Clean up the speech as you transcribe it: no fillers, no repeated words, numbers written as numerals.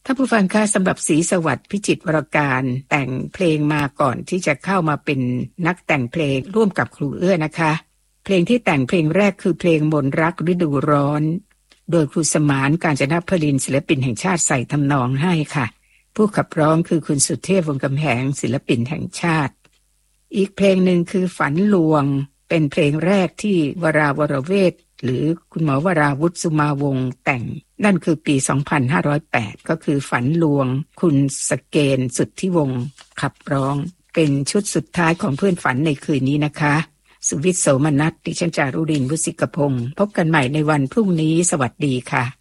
ท่านผู้ฟังคะสำหรับศรีสวัสดิ์พิจิตรวรการแต่งเพลงมาก่อนที่จะเข้ามาเป็นนักแต่งเพลงร่วมกับครูเอื้อนะคะเพลงที่แต่งเพลงแรกคือเพลงมนต์รักฤดูร้อนโดยครูสมานกาญจนพลินศิลปินแห่งชาติใส่ทำนองให้ค่ะผู้ขับร้องคือคุณสุเทพวงศ์กำแหงศิลปินแห่งชาติอีกเพลงหนึ่งคือฝันลวงเป็นเพลงแรกที่วราวรเวทหรือคุณหมอวราวุฒิสุมาวงศ์แต่งนั่นคือปี 2508 ก็คือฝันลวงคุณสเกณฑ์สุทธิวงศ์ขับร้องเป็นชุดสุดท้ายของเพื่อนฝันในคืนนี้นะคะสุวิทย์โสมนัสดิฉันจารุรินทร์ วุฒิกพงศ์พบกันใหม่ในวันพรุ่งนี้สวัสดีค่ะ